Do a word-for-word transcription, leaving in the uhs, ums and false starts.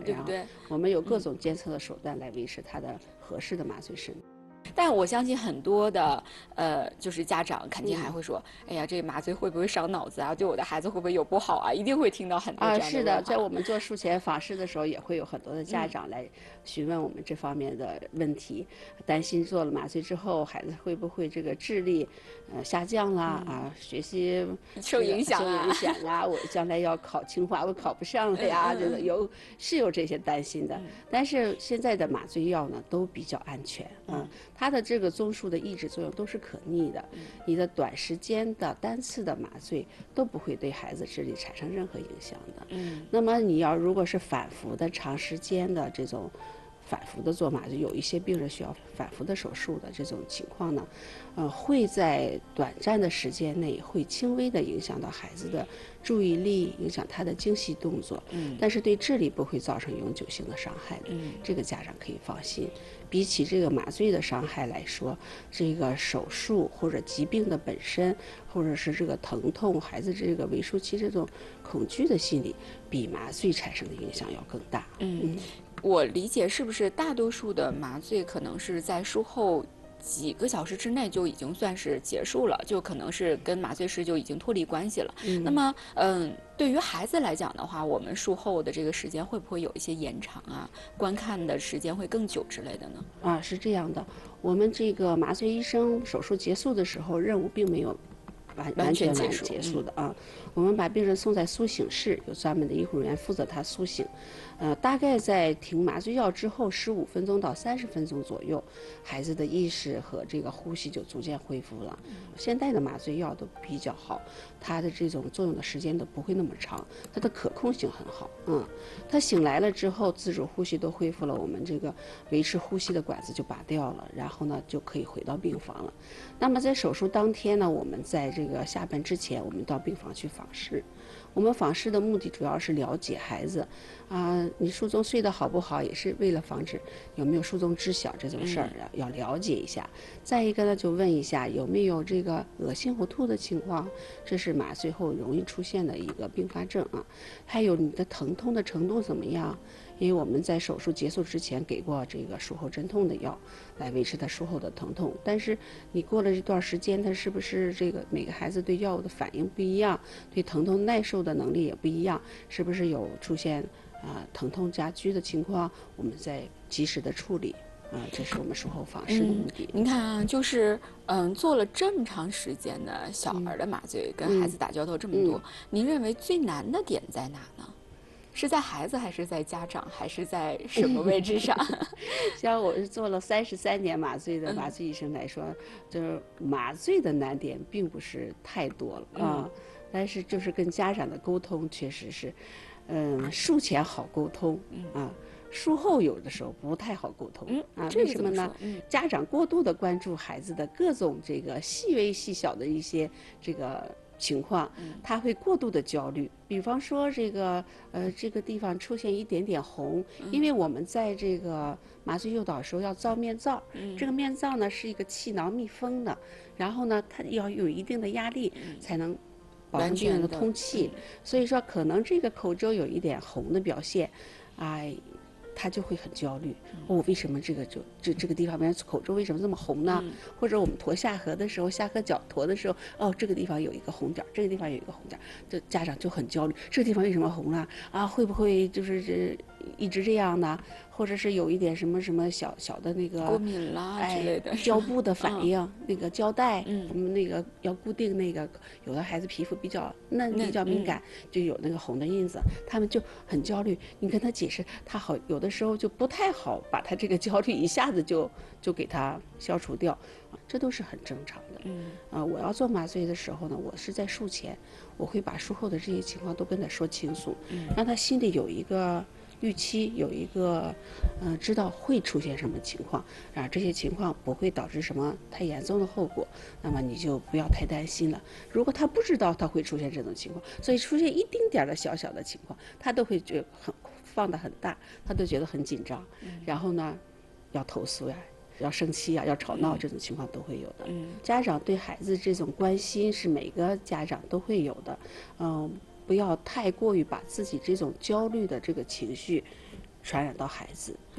对不对？ 我们有各种监测的手段来维持它的合适的麻醉深度。 但我相信很多的呃，就是家长肯定还会说，嗯、哎呀，这麻醉会不会伤脑子啊？对我的孩子会不会有不好啊？一定会听到很多这样的啊，是的，在我们做术前访视的时候，也会有很多的家长来询问我们这方面的问题，嗯、担心做了麻醉之后，孩子会不会这个智力呃下降啦、嗯、啊，学习受影响啊，受影响啊，我将来要考清华，我考不上了呀，这个有是有这些担心的。但是现在的麻醉药呢，都比较安全啊。嗯它的这个综述的抑制作用都是可逆的，你的短时间的单次的麻醉都不会对孩子智力产生任何影响的。嗯，那么你要如果是反复的长时间的这种反复的做麻醉，有一些病人需要反复的手术的这种情况呢，呃，会在短暂的时间内会轻微的影响到孩子的注意力，影响他的精细动作，嗯，但是对智力不会造成永久性的伤害的，嗯，这个家长可以放心。比起这个麻醉的伤害来说，这个手术或者疾病的本身，或者是这个疼痛，孩子这个围术期这种恐惧的心理，比麻醉产生的影响要更大。 嗯。嗯，我理解是不是大多数的麻醉可能是在术后几个小时之内就已经算是结束了，就可能是跟麻醉师就已经脱离关系了。嗯、那么，嗯，对于孩子来讲的话，我们术后的这个时间会不会有一些延长啊？观看的时间会更久之类的呢？ 啊，是这样的，我们这个麻醉医生手术结束的时候，任务并没有完完全完结束的啊。嗯、我们把病人送在苏醒室，有专门的医护人员负责他苏醒。呃，大概在停麻醉药之后十五分钟到三十分钟左右，孩子的意识和这个呼吸就逐渐恢复了。嗯、现在的麻醉药都比较好，它的这种作用的时间都不会那么长，它的可控性很好。嗯，他醒来了之后，自主呼吸都恢复了，我们这个维持呼吸的管子就拔掉了，然后呢就可以回到病房了。那么在手术当天呢，我们在这个下班之前，我们到病房去访视。我们访视的目的主要是了解孩子，啊、呃，你术中睡得好不好，也是为了防止有没有术中知晓这种事儿，要了解一下。再一个呢，就问一下有没有这个恶心呕吐的情况，这是麻醉后容易出现的一个并发症啊。还有你的疼痛的程度怎么样？因为我们在手术结束之前给过这个术后镇痛的药，来维持他术后的疼痛。但是你过了这段时间，他是不是这个每个孩子对药物的反应不一样，对疼痛耐受的能力也不一样，是不是有出现啊、呃、疼痛加剧的情况，我们再及时的处理啊、呃，这是我们术后访视的目的。 嗯、您看啊，就是嗯，做了这么长时间的小儿的麻醉，嗯、跟孩子打交道这么多，嗯、您认为最难的点在哪呢？是在孩子，还是在家长，还是在什么位置上？ 像我是做了三十三年麻醉的麻醉医生来说，嗯、就是麻醉的难点并不是太多了啊，嗯、但是就是跟家长的沟通确实是，嗯，术前好沟通啊，术后有的时候不太好沟通、嗯、啊，为什么呢？嗯、家长过度的关注孩子的各种这个细微细小的一些这个情况，他会过度的焦虑。比方说这个呃这个地方出现一点点红，因为我们在这个麻醉诱导的时候要造面罩，嗯、这个面罩呢是一个气囊密封的，然后呢它要有一定的压力才能保证病人的通气，嗯、所以说可能这个口周有一点红的表现，哎。他就会很焦虑，哦，为什么这个就这这个地方边口周为什么这么红呢？嗯、或者我们驮下颌的时候，下颌角驮的时候，哦，这个地方有一个红点，这个地方有一个红点，这家长就很焦虑，这个地方为什么红了？啊，会不会就是这一直这样呢？或者是有一点什么什么小小的那个过敏啦之类的， 哎、胶布的反应，嗯、那个胶带，嗯、我们那个要固定那个，有的孩子皮肤比较嫩，比较敏感，嗯、就有那个红的印子，他们就很焦虑。你跟他解释，他好有的时候就不太好把他这个焦虑一下子就就给他消除掉，这都是很正常的。嗯，啊、呃，我要做麻醉的时候呢，我是在术前，我会把术后的这些情况都跟他说清楚，嗯、让他心里有一个预期，有一个，嗯、呃，知道会出现什么情况，啊，这些情况不会导致什么太严重的后果，那么你就不要太担心了。如果他不知道他会出现这种情况，所以出现一丁点的小小的情况，他都会觉得很放得很大，他都觉得很紧张，嗯、然后呢，要投诉呀。要生气啊，要吵闹，这种情况都会有的。嗯，家长对孩子这种关心是每个家长都会有的，嗯、呃，不要太过于把自己这种焦虑的这个情绪传染到孩子。